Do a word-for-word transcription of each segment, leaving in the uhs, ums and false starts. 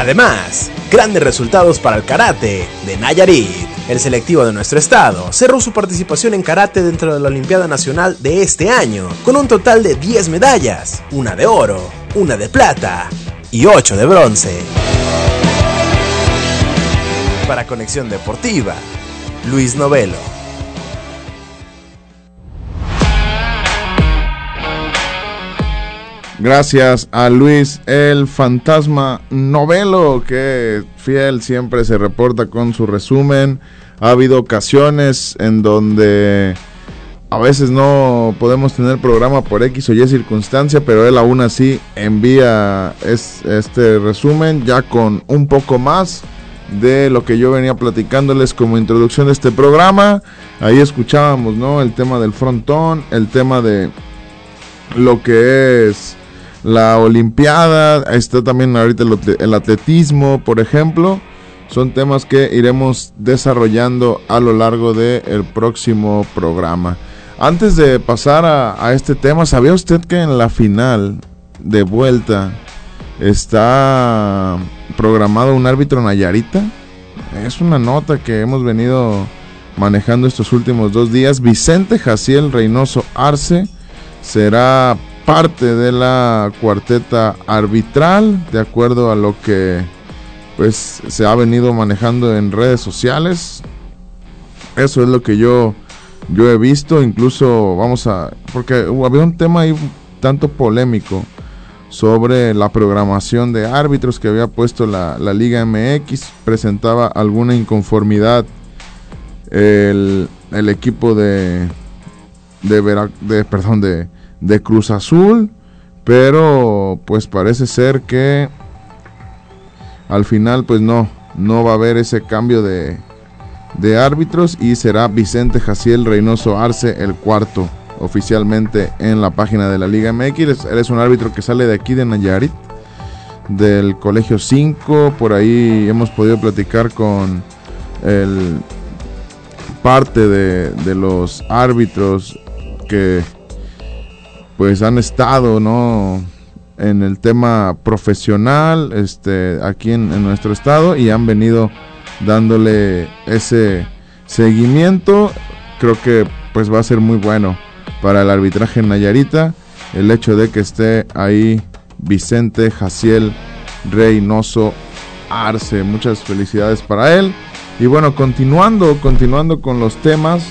Además, grandes resultados para el karate de Nayarit. El selectivo de nuestro estado cerró su participación en karate dentro de la Olimpiada Nacional de este año, con un total de diez medallas, una de oro, una de plata y ocho de bronce. Para Conexión Deportiva, Luis Novelo. Gracias a Luis el Fantasma Novelo, que fiel siempre se reporta con su resumen. Ha habido ocasiones en donde a veces no podemos tener programa por X o Y circunstancia, pero él aún así envía es, este resumen ya con un poco más de lo que yo venía platicándoles como introducción de este programa. Ahí escuchábamos, ¿no?, el tema del frontón, el tema de lo que es la Olimpiada, está también ahorita el, el atletismo, por ejemplo. Son temas que iremos desarrollando a lo largo del próximo programa. Antes de pasar a, a este tema, ¿sabía usted que en la final de vuelta está programado un árbitro nayarita? Es una nota que hemos venido manejando estos últimos dos días. Vicente Jaciel Reynoso Arce será parte de la cuarteta arbitral, de acuerdo a lo que pues se ha venido manejando en redes sociales. Eso es lo que yo yo he visto. Incluso vamos a, porque había un tema ahí tanto polémico sobre la programación de árbitros que había puesto la, la Liga M X. Presentaba alguna inconformidad el, el equipo de de, Vera, de perdón de de Cruz Azul, pero pues parece ser que al final pues no, no va a haber ese cambio de, de árbitros y será Vicente Jaciel Reynoso Arce el cuarto oficialmente en la página de la Liga M X. Él es un árbitro que sale de aquí de Nayarit, del Colegio cinco, por ahí hemos podido platicar con el parte de, de los árbitros que pues han estado, ¿no?, en el tema profesional este aquí en, en nuestro estado, y han venido dándole ese seguimiento. Creo que pues va a ser muy bueno para el arbitraje en Nayarita el hecho de que esté ahí Vicente Jaciel Reynoso Arce. Muchas felicidades para él. Y bueno, continuando continuando con los temas,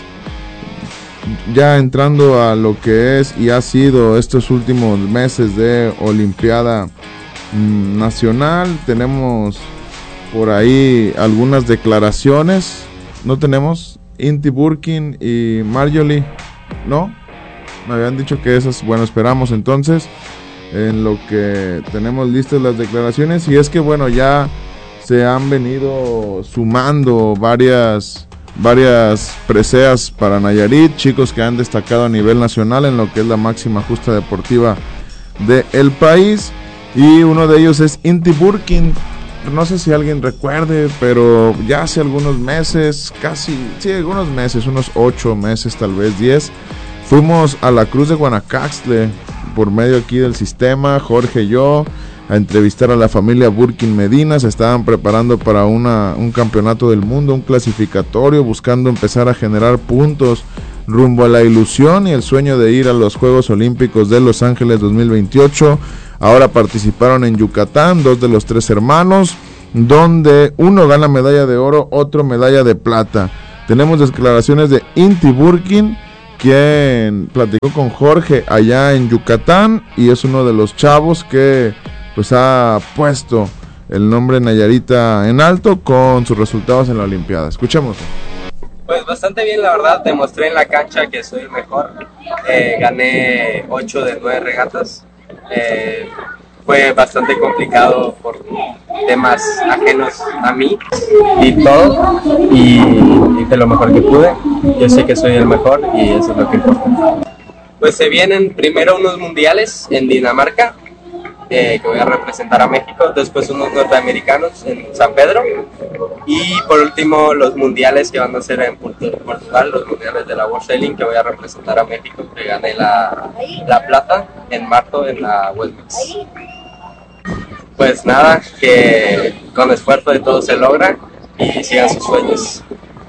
ya entrando a lo que es y ha sido estos últimos meses de Olimpiada mmm, Nacional, tenemos por ahí algunas declaraciones. ¿No tenemos? Inti Burkin y Marjorie, ¿no? Me habían dicho que esas, bueno, esperamos entonces en lo que tenemos listas las declaraciones. Y es que bueno, ya se han venido sumando varias varias preseas para Nayarit, chicos que han destacado a nivel nacional en lo que es la máxima justa deportiva del país, y uno de ellos es Inti Burkin. No sé si alguien recuerde, pero ya hace algunos meses, casi, sí, algunos meses, unos ocho meses, tal vez diez, fuimos a la Cruz de Guanacaxtle por medio aquí del sistema, Jorge y yo, a entrevistar a la familia Burkin Medina. Se estaban preparando para una, un campeonato del mundo, un clasificatorio, buscando empezar a generar puntos rumbo a la ilusión y el sueño de ir a los Juegos Olímpicos de Los Ángeles dos mil veintiocho. Ahora participaron en Yucatán, dos de los tres hermanos, donde uno gana medalla de oro, otro medalla de plata. Tenemos declaraciones de Inti Burkin, quien platicó con Jorge allá en Yucatán, y es uno de los chavos que pues ha puesto el nombre Nayarita en alto con sus resultados en la Olimpiada. Escuchemos. Pues bastante bien, la verdad. Demostré en la cancha que soy el mejor. Eh, gané ocho de nueve regatas. Eh, fue bastante complicado por temas ajenos a mí y todo, y hice lo mejor que pude. Yo sé que soy el mejor y eso es lo que importa. Pues se vienen primero unos mundiales en Dinamarca, eh, que voy a representar a México, después unos norteamericanos en San Pedro, y por último los mundiales que van a ser en Portugal, los mundiales de la World Sailing, que voy a representar a México, que gané la, la plata en marzo en la Westmix. Pues nada, que con esfuerzo de todo se logra y sigan sus sueños.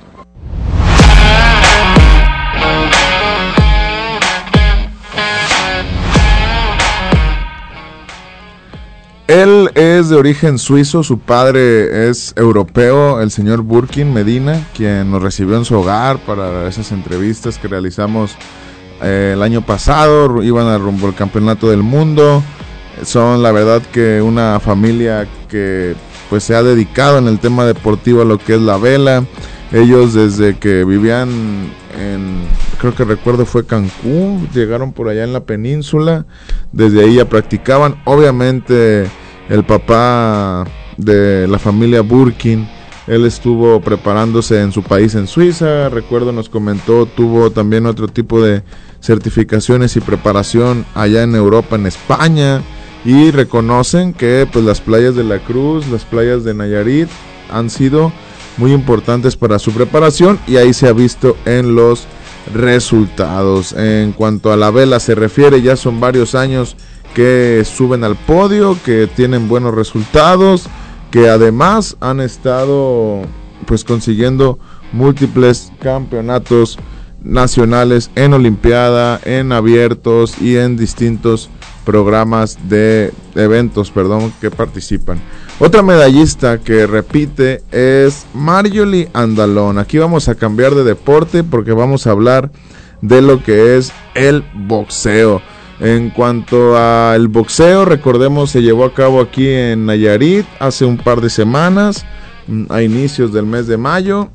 Él es de origen suizo, su padre es europeo, el señor Burkin Medina, quien nos recibió en su hogar para esas entrevistas que realizamos eh, el año pasado. Iban a rumbo al campeonato del mundo. Son la verdad que una familia que pues se ha dedicado en el tema deportivo a lo que es la vela. Ellos desde que vivían en, creo que recuerdo fue Cancún, llegaron por allá en la península, desde ahí ya practicaban. Obviamente el papá de la familia Burkin, él estuvo preparándose en su país en Suiza, recuerdo nos comentó, tuvo también otro tipo de certificaciones y preparación allá en Europa, en España, y reconocen que pues las playas de la Cruz, las playas de Nayarit han sido muy importantes para su preparación y ahí se ha visto en los resultados. En cuanto a la vela se refiere, ya son varios años que suben al podio, que tienen buenos resultados, que además han estado pues consiguiendo múltiples campeonatos nacionales en Olimpiada, en abiertos y en distintos programas de eventos, perdón, que participan. Otra medallista que repite es Marjolie Andalón. Aquí vamos a cambiar de deporte porque vamos a hablar de lo que es el boxeo. En cuanto al boxeo, recordemos, se llevó a cabo aquí en Nayarit hace un par de semanas, a inicios del mes de mayo.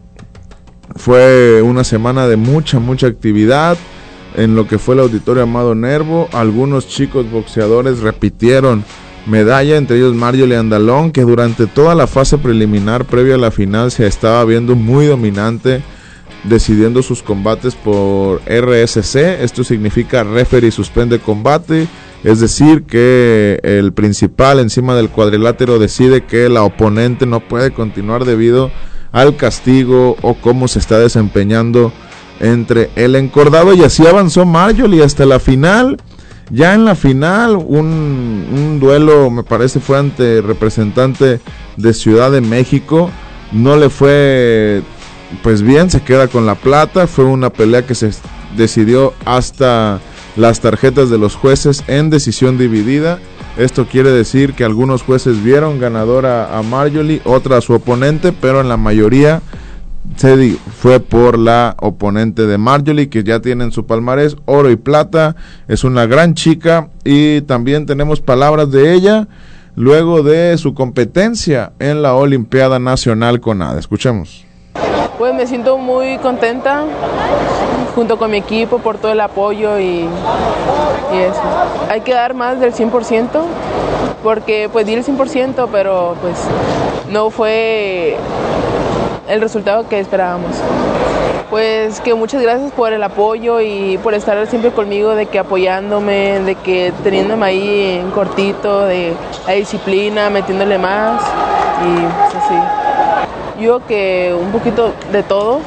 Fue una semana de mucha, mucha actividad en lo que fue el Auditorio Amado Nervo. Algunos chicos boxeadores repitieron medalla, entre ellos Marjolie Andalón, que durante toda la fase preliminar previa a la final se estaba viendo muy dominante, decidiendo sus combates por R S C. Esto significa Referee Suspende Combate, es decir, que el principal encima del cuadrilátero decide que la oponente no puede continuar debido al castigo o cómo se está desempeñando entre el encordado, y así avanzó Marjolie hasta la final. Ya en la final, un, un duelo, me parece, fue ante representante de Ciudad de México. No le fue pues bien, se queda con la plata. Fue una pelea que se decidió hasta las tarjetas de los jueces en decisión dividida. Esto quiere decir que algunos jueces vieron ganadora a Marjolie, otra a su oponente, pero en la mayoría se fue por la oponente de Marjolie, que ya tiene en su palmarés oro y plata. Es una gran chica y también tenemos palabras de ella luego de su competencia en la Olimpiada Nacional CONADE. Escuchemos. Pues me siento muy contenta junto con mi equipo por todo el apoyo y, y eso. Hay que dar más del cien por ciento porque pues di el cien por ciento, pero pues no fue el resultado que esperábamos. Pues que muchas gracias por el apoyo y por estar siempre conmigo, de que apoyándome, de que teniéndome ahí en cortito, de la disciplina, metiéndole más y pues así. Yo que un poquito de todo,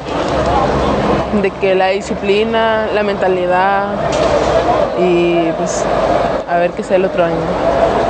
de que la disciplina, la mentalidad y pues a ver qué sea el otro año.